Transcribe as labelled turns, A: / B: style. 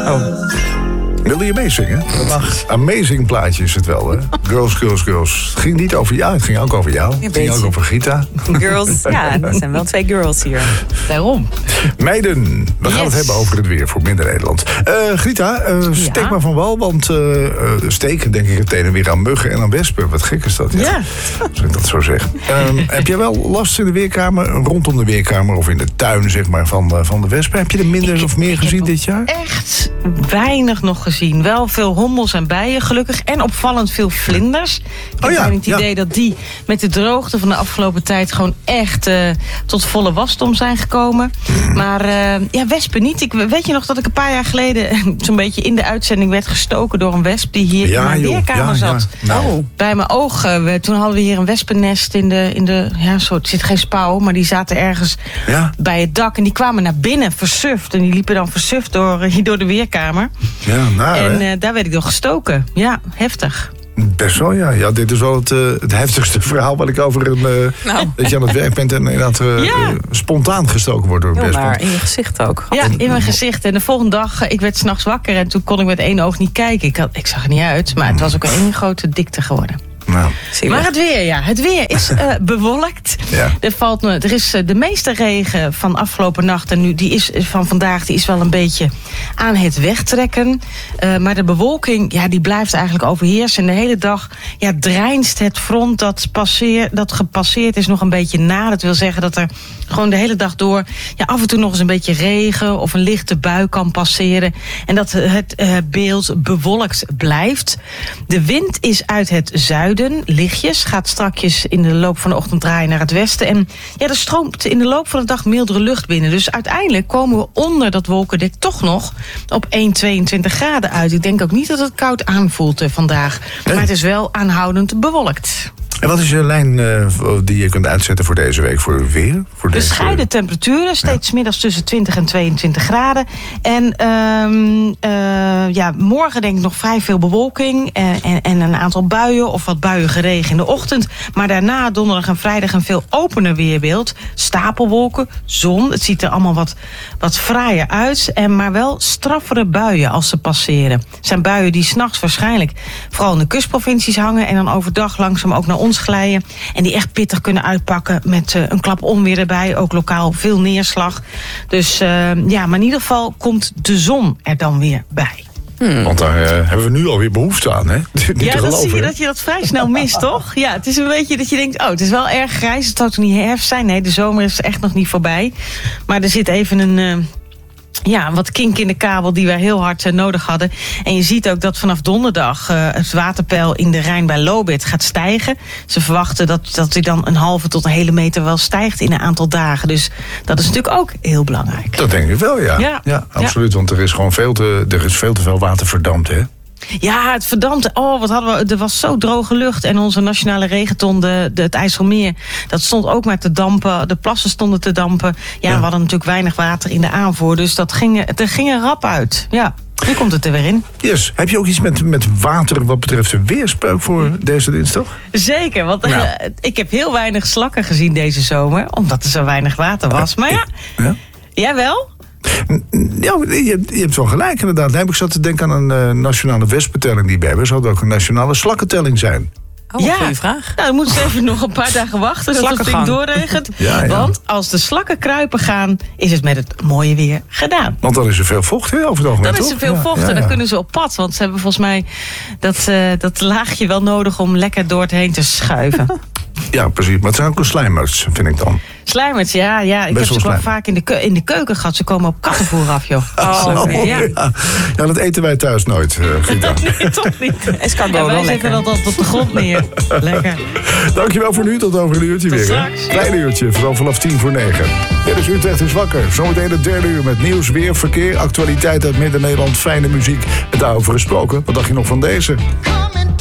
A: Wilde je meezingen? Amazing plaatje is het wel, hè? Girls, girls, girls. Het ging niet over jou, het ging ook over jou. Het ging ook over Grita.
B: Girls, ja, er zijn wel 2 girls hier. Daarom.
A: Meiden, we gaan het hebben over het weer voor Midden-Nederland. Grita, steek maar van wal, want steken denk ik het een en weer aan muggen en aan wespen. Wat gek is dat, ja. Als ik dat zo zeg. Heb jij wel last in de weerkamer, rondom de weerkamer of in de tuin, zeg maar, van de wespen? Heb je er minder of meer gezien dit jaar?
C: Echt weinig nog gezien. Wel veel hommels en bijen, gelukkig. En opvallend veel vlinders. Ik heb het idee dat die met de droogte van de afgelopen tijd gewoon echt tot volle wasdom zijn gekomen. Maar wespen niet. Weet je nog dat ik een paar jaar geleden zo'n beetje in de uitzending werd gestoken door een wesp die hier in mijn weerkamer zat. Nou. Bij mijn oog. Toen hadden we hier een wespennest in de het zit geen spouw, maar die zaten ergens bij het dak. En die kwamen naar binnen, versuft. En die liepen dan versuft door de weerkamer. Ja, en daar werd ik door gestoken. Ja, heftig.
A: Best wel, ja. Ja, dit is wel het heftigste verhaal wat ik over dat je aan het werk bent en inderdaad spontaan gestoken wordt door een wesp.
B: Maar in je gezicht ook.
C: Ja, in mijn gezicht. En de volgende dag, ik werd 's nachts wakker en toen kon ik met 1 oog niet kijken. Ik zag er niet uit, maar het was ook een grote dikte geworden.
A: Nou.
C: Maar het weer is bewolkt. Ja. Er is de meeste regen van afgelopen nacht en nu van vandaag die is wel een beetje aan het wegtrekken. Maar de bewolking die blijft eigenlijk overheersen. En de hele dag dreinst het front dat gepasseerd is nog een beetje na. Dat wil zeggen dat er gewoon de hele dag door af en toe nog eens een beetje regen of een lichte bui kan passeren. En dat het beeld bewolkt blijft. De wind is uit het zuiden. Lichtjes, gaat strakjes in de loop van de ochtend draaien naar het westen. En er stroomt in de loop van de dag mildere lucht binnen. Dus uiteindelijk komen we onder dat wolkendek toch nog op 1,22 graden uit. Ik denk ook niet dat het koud aanvoelt vandaag. Nee. Maar het is wel aanhoudend bewolkt.
A: En wat is je lijn die je kunt uitzetten voor deze week, voor het weer?
C: Bescheiden temperaturen, steeds middags tussen 20 en 22 graden. En morgen denk ik nog vrij veel bewolking en een aantal buien of wat buiige regen in de ochtend. Maar daarna donderdag en vrijdag een veel opener weerbeeld. Stapelwolken, zon, het ziet er allemaal wat fraaier uit. Maar wel straffere buien als ze passeren. Het zijn buien die 's nachts waarschijnlijk vooral in de kustprovincies hangen en dan overdag langzaam ook naar ons glijden. En die echt pittig kunnen uitpakken met een klap onweer erbij. Ook lokaal veel neerslag. Dus maar in ieder geval komt de zon er dan weer bij.
A: Want daar hebben we nu alweer behoefte aan, hè?
C: Dan zie je dat je dat vrij snel mist, toch? Ja, het is een beetje dat je denkt, het is wel erg grijs. Het zou toch niet herfst zijn? Nee, de zomer is echt nog niet voorbij. Maar er zit even een wat kink in de kabel die wij heel hard nodig hadden. En je ziet ook dat vanaf donderdag het waterpeil in de Rijn bij Lobith gaat stijgen. Ze verwachten dat hij dan een halve tot een hele meter wel stijgt in een aantal dagen. Dus dat is natuurlijk ook heel belangrijk.
A: Dat denk ik wel, ja. Ja, absoluut, want er is gewoon veel te veel water verdampt, hè?
C: Ja, het verdampte. Wat hadden we? Er was zo droge lucht. En onze nationale regenton, het IJsselmeer, dat stond ook maar te dampen. De plassen stonden te dampen. Ja, we hadden natuurlijk weinig water in de aanvoer. Dus er ging er rap uit. Ja, nu komt het er weer in.
A: Yes. Heb je ook iets met water wat betreft de weerspeuk voor deze dinsdag?
C: Zeker, want ik heb heel weinig slakken gezien deze zomer. Omdat er zo weinig water was. Maar jij wel?
A: Ja, je hebt wel gelijk inderdaad. Dan heb ik zat te denken aan een nationale wespentelling die we hebben. Zou het ook een nationale slakkentelling zijn?
B: Goeie vraag.
C: Nou, dan moeten ze even nog een paar dagen wachten tot het ding doorregent. Want als de slakken kruipen gaan, is het met het mooie weer gedaan.
A: Want dan is er veel vocht over het algemeen,
C: Dan is er veel vocht en dan kunnen ze op pad. Want ze hebben volgens mij dat laagje wel nodig om lekker door het heen te schuiven.
A: Ja, precies. Maar het zijn ook slijmers, vind ik dan.
C: Slijmers, ja. Ik heb ze wel vaak in de keuken gehad. Ze komen op kattenvoer af, joh.
A: Ja, dat eten wij thuis nooit, Grita.
C: Nee, toch niet. En wij zetten dat op de grond neer. Lekker.
A: Dankjewel voor nu. Tot over een uurtje weer.
C: Straks.
A: Klein uurtje, vooral vanaf 8:50. Dit is Utrecht is wakker. Zometeen het 3e uur met nieuws, weer, verkeer, actualiteit uit Midden-Nederland, fijne muziek. En daarover gesproken, wat dacht je nog van deze?